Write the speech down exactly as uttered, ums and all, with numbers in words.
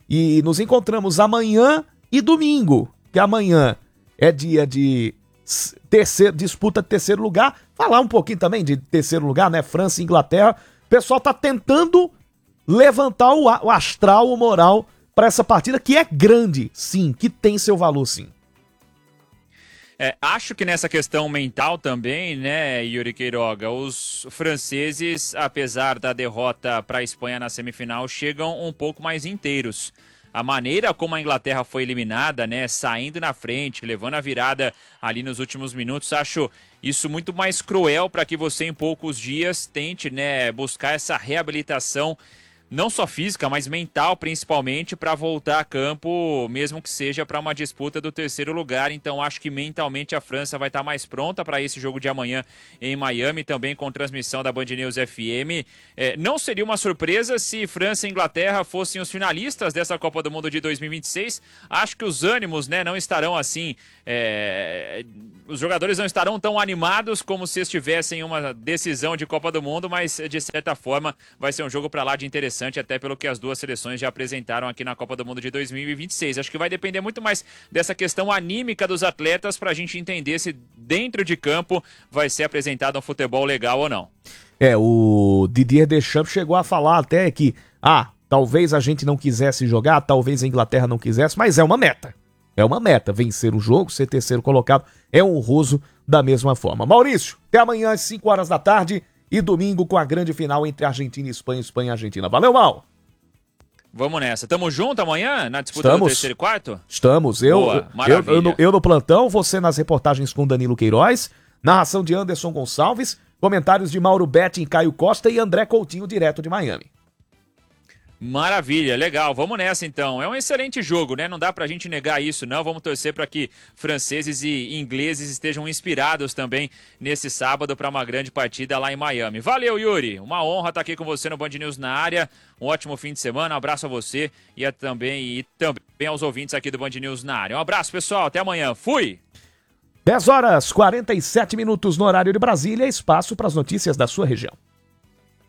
E nos encontramos amanhã e domingo, que amanhã é dia de terceiro, disputa de terceiro lugar. Falar um pouquinho também de terceiro lugar, né? França e Inglaterra. O pessoal tá tentando levantar o, o astral, o moral para essa partida, que é grande, sim, que tem seu valor, sim. É, acho que nessa questão mental também, né, Yuri Queiroga, os franceses, apesar da derrota para a Espanha na semifinal, chegam um pouco mais inteiros. A maneira como a Inglaterra foi eliminada, né, saindo na frente, levando a virada ali nos últimos minutos, acho isso muito mais cruel para que você em poucos dias tente, né, buscar essa reabilitação, não só física, mas mental principalmente, para voltar a campo, mesmo que seja para uma disputa do terceiro lugar. Então acho que mentalmente a França vai estar mais pronta para esse jogo de amanhã em Miami, também com transmissão da Band News F M. É, não seria uma surpresa se França e Inglaterra fossem os finalistas dessa Copa do Mundo de dois mil e vinte e seis. Acho que os ânimos, né, não estarão assim, é... os jogadores não estarão tão animados como se estivessem em uma decisão de Copa do Mundo, mas de certa forma vai ser um jogo para lá de interessante, até pelo que as duas seleções já apresentaram aqui na Copa do Mundo de dois mil e vinte e seis. Acho que vai depender muito mais dessa questão anímica dos atletas para a gente entender se dentro de campo vai ser apresentado um futebol legal ou não. É, o Didier Deschamps chegou a falar até que, ah, talvez a gente não quisesse jogar, talvez a Inglaterra não quisesse, mas é uma meta. É uma meta, vencer o jogo, ser terceiro colocado, é honroso da mesma forma. Maurício, até amanhã às cinco horas da tarde e domingo com a grande final entre Argentina e Espanha, Espanha e Argentina. Valeu, Mal! Vamos nessa. Tamo junto amanhã na disputa Estamos, do terceiro e quarto? Estamos. Eu, Boa, eu, eu, no, eu no plantão, você nas reportagens com Danilo Queiroz, narração de Anderson Gonçalves, comentários de Mauro Betti e Caio Costa e André Coutinho, direto de Miami. Maravilha, legal, vamos nessa então. É um excelente jogo, né? Não dá pra gente negar isso, não. Vamos torcer para que franceses e ingleses estejam inspirados também nesse sábado para uma grande partida lá em Miami. Valeu, Yuri. Uma honra estar aqui com você no Band News na área. Um ótimo fim de semana. Um abraço a você e, a também, e também aos ouvintes aqui do Band News na área. Um abraço, pessoal. Até amanhã. Fui! dez horas e quarenta e sete minutos no horário de Brasília. Espaço para as notícias da sua região.